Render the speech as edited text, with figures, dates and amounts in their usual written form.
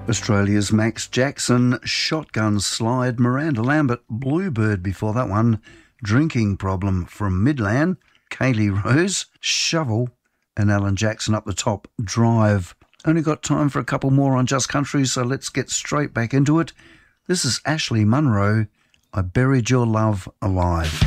Australia's Max Jackson, Shotgun Slide, Miranda Lambert, Bluebird before that one, Drinking Problem from Midland, Kaylee Rose, Shovel, and Alan Jackson up the top, Drive. Only got time for a couple more on Just Country, so let's get straight back into it. This is Ashley Munro, I Buried Your Love Alive.